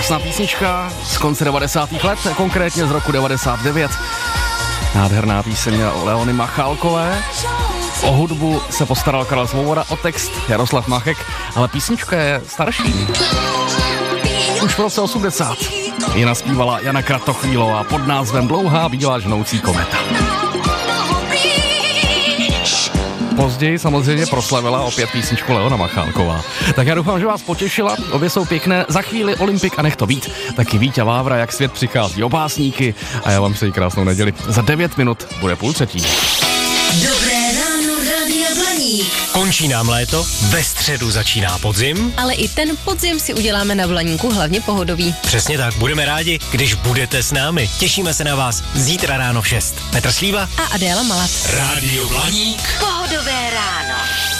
Krásná písnička z konce 90. let, konkrétně z roku 99. Nádherná píseň Leony Machálkové. O hudbu se postaral Karel Svoboda, o text Jaroslav Machek, ale písnička je starší. Už v roce 80 ji naspívala Jana Kratochvílová pod názvem Dlouhá bílá žnoucí kometa. Později samozřejmě proslavila opět písničku Leona Machálková. Tak já doufám, že vás potěšila, obě jsou pěkné. Za chvíli Olympik a nech to být, taky Víťa Vávra, jak svět přichází o básníky a já vám přeji krásnou neděli. Za 9 minut bude 2:30. Dobré ráno, Radio Blaník. Končí nám léto, ve středu začíná podzim. Ale i ten podzim si uděláme na Blaníku hlavně pohodový. Přesně tak, budeme rádi, když budete s námi. Těšíme se na vás zítra ráno v 6. Petr Slíva a Adéla Malat. Rádio Blaník. Pohodové ráno.